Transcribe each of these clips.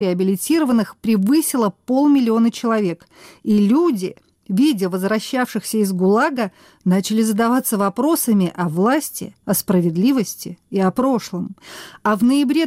реабилитированных превысило 500 000 человек. И люди, видя возвращавшихся из ГУЛАГа, начали задаваться вопросами о власти, о справедливости и о прошлом. А в ноябре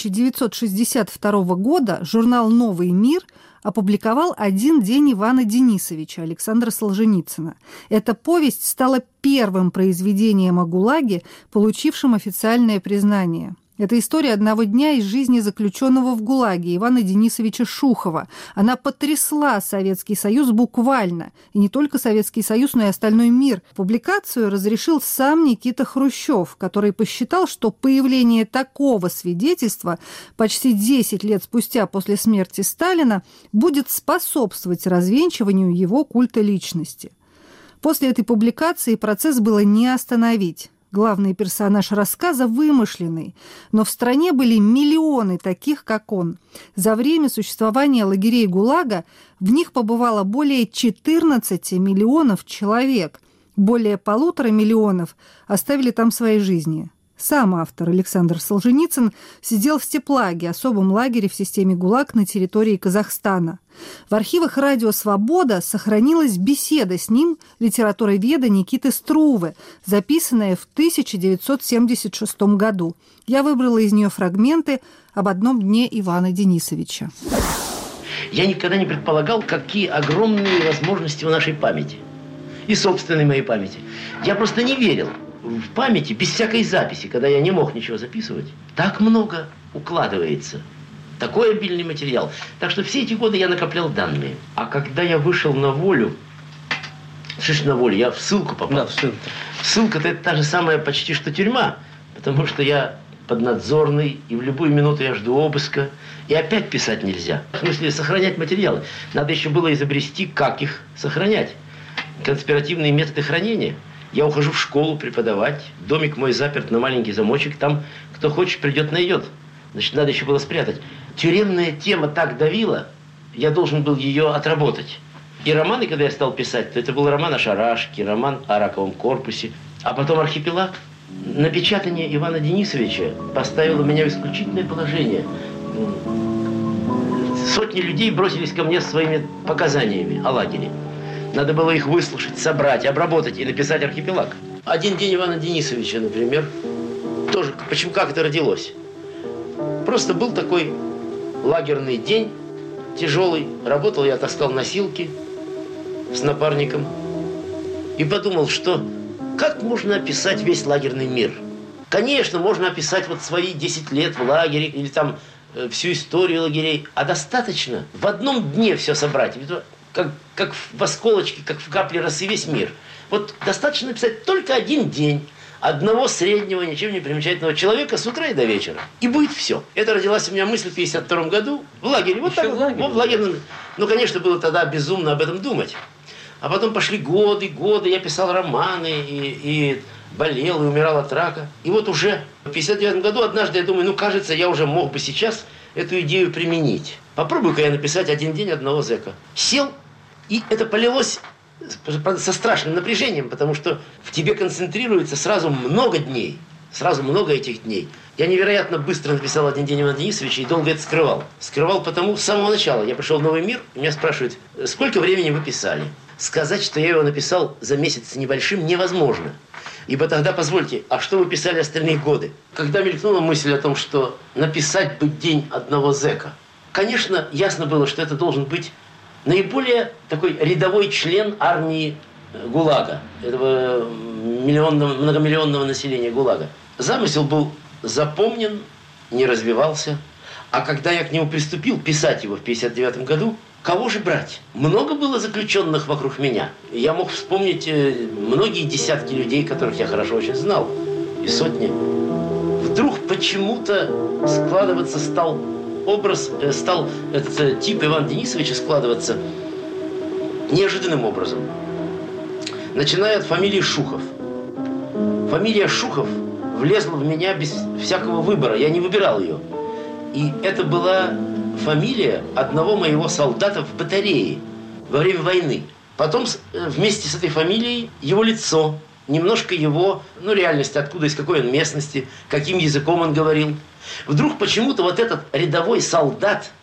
1962 года журнал «Новый мир» опубликовал «Один день Ивана Денисовича» Александра Солженицына. Эта повесть стала первым произведением о ГУЛАГе, получившим официальное признание. Это история одного дня из жизни заключенного в ГУЛАГе Ивана Денисовича Шухова. Она потрясла Советский Союз буквально. И не только Советский Союз, но и остальной мир. Публикацию разрешил сам Никита Хрущев, который посчитал, что появление такого свидетельства почти 10 лет спустя после смерти Сталина будет способствовать развенчиванию его культа личности. После этой публикации процесс было не остановить. Главный персонаж рассказа вымышленный, но в стране были миллионы таких, как он. За время существования лагерей ГУЛАГа в них побывало более 14 миллионов человек. Более 1,5 миллиона оставили там свои жизни. Сам автор Александр Солженицын сидел в степлаге, особом лагере в системе ГУЛАГ на территории Казахстана. В архивах «Радио Свобода» сохранилась беседа с ним литературоведа Никиты Струве, записанная в 1976 году. Я выбрала из нее фрагменты об одном дне Ивана Денисовича. Я никогда не предполагал, какие огромные возможности в нашей памяти. И собственной моей памяти. Я просто не верил. В памяти, без всякой записи, когда я не мог ничего записывать, так много укладывается. Такой обильный материал. Так что все эти годы я накоплял данные. А когда я вышел на волю, на волю, я в ссылку попал. Да, в ссылку. Ссылка-то это та же самая почти что тюрьма, потому что я поднадзорный, и в любую минуту я жду обыска, и опять писать нельзя. В смысле, сохранять материалы. Надо еще было изобрести, как их сохранять. Конспиративные методы хранения. Я ухожу в школу преподавать, домик мой заперт на маленький замочек, там кто хочет придет найдет. Значит, надо еще было спрятать. Тюремная тема так давила, я должен был ее отработать. И романы, когда я стал писать, то это был роман о шарашке, роман о раковом корпусе, а потом архипелаг. Напечатание Ивана Денисовича поставило меня в исключительное положение. Сотни людей бросились ко мне с своими показаниями о лагере. Надо было их выслушать, собрать, обработать и написать архипелаг. Один день Ивана Денисовича, например, тоже, почему, как это родилось? Просто был такой лагерный день, тяжелый. Работал я, таскал носилки с напарником. И подумал, что как можно описать весь лагерный мир? Конечно, можно описать вот свои 10 лет в лагере или там всю историю лагерей. А достаточно в одном дне все собрать. Как в осколочке, как в капле росы весь мир. Вот достаточно написать только один день одного среднего, ничем не примечательного человека с утра и до вечера. И будет все. Это родилась у меня мысль в 1952 году в лагере. Вот так, в лагере. Ну, конечно, было тогда безумно об этом думать. А потом пошли годы. Я писал романы и болел, и умирал от рака. И вот уже в 1959 году однажды я думаю, кажется, я уже мог бы сейчас эту идею применить. Попробую-ка я написать один день одного зэка. Сел, и это полилось со страшным напряжением, потому что в тебе концентрируется сразу много дней, сразу много этих дней. Я невероятно быстро написал «Один день Ивана Денисовича» и долго это скрывал. Скрывал потому, с самого начала. Я пришел в «Новый мир», и меня спрашивают, сколько времени вы писали? Сказать, что я его написал за месяц с небольшим, невозможно. Ибо тогда, позвольте, а что вы писали остальные годы? Когда мелькнула мысль о том, что написать бы день одного зэка, конечно, ясно было, что это должен быть наиболее такой рядовой член армии ГУЛАГа, этого многомиллионного населения ГУЛАГа. Замысел был запомнен, не развивался. А когда я к нему приступил писать его в 1959 году, кого же брать? Много было заключенных вокруг меня. Я мог вспомнить многие десятки людей, которых я хорошо очень знал, и сотни. Вдруг почему-то складываться стал этот тип Ивана Денисовича складываться неожиданным образом. Начиная от фамилии Шухов. Фамилия Шухов влезла в меня без всякого выбора. Я не выбирал ее. И это была фамилия одного моего солдата в батарее во время войны. Потом вместе с этой фамилией его лицо, немножко его, реальность, откуда, из какой он местности, каким языком он говорил. Вдруг почему-то вот этот рядовой солдат